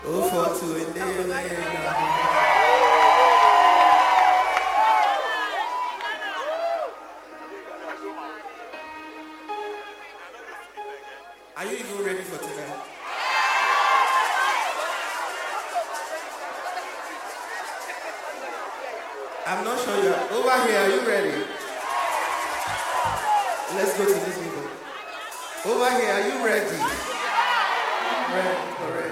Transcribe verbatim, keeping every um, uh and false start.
Oh, for two in there. Are you even ready for tonight? I'm not sure you're over here. Are you ready? Let's go to this people. Over here, are you ready? Ready, correct.